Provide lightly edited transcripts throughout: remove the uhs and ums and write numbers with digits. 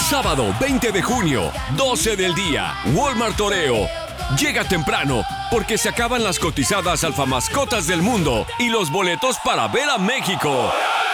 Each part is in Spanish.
Sábado 20 de junio, 12 del día, Walmart Toreo. Llega temprano porque se acaban las cotizadas alfamascotas del mundo y los boletos para ver a México.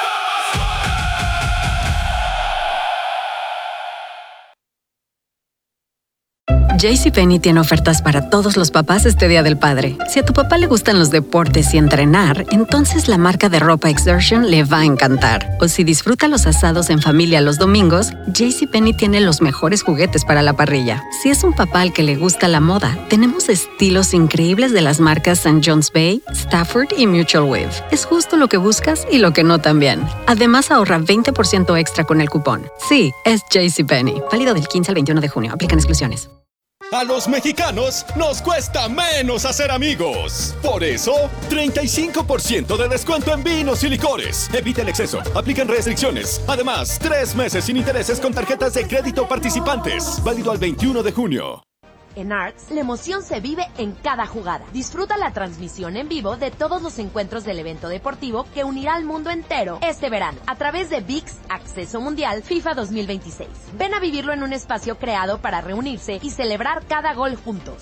JCPenney tiene ofertas para todos los papás este Día del Padre. Si a tu papá le gustan los deportes y entrenar, entonces la marca de ropa Exertion le va a encantar. O si disfruta los asados en familia los domingos, JCPenney tiene los mejores juguetes para la parrilla. Si es un papá al que le gusta la moda, tenemos estilos increíbles de las marcas St. John's Bay, Stafford y Mutual Weave. Es justo lo que buscas y lo que no también. Además, ahorra 20% extra con el cupón. Sí, es JCPenney. Válido del 15 al 21 de junio. Aplican exclusiones. A los mexicanos nos cuesta menos hacer amigos. Por eso, 35% de descuento en vinos y licores. Evita el exceso. Aplican restricciones. Además, 3 meses sin intereses con tarjetas de crédito participantes. Válido al 21 de junio. En Arts, la emoción se vive en cada jugada. Disfruta la transmisión en vivo de todos los encuentros del evento deportivo que unirá al mundo entero este verano a través de ViX Acceso Mundial FIFA 2026. Ven a vivirlo en un espacio creado para reunirse y celebrar cada gol juntos.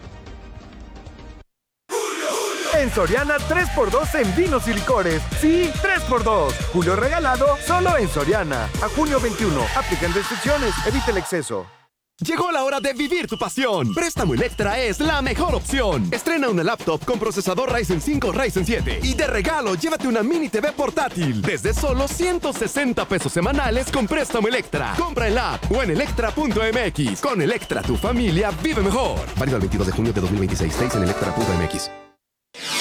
En Soriana 3x2 en vinos y licores. Sí, 3x2. Julio regalado solo en Soriana. A junio 21. Aplican restricciones. Evita el exceso. Llegó la hora de vivir tu pasión. Préstamo Electra es la mejor opción. Estrena una laptop con procesador Ryzen 5, Ryzen 7. Y de regalo, llévate una mini TV portátil. Desde solo 160 pesos semanales con Préstamo Electra. Compra en la app o en electra.mx. Con Electra, tu familia vive mejor. Válido el 22 de junio de 2026. 6 en electra.mx.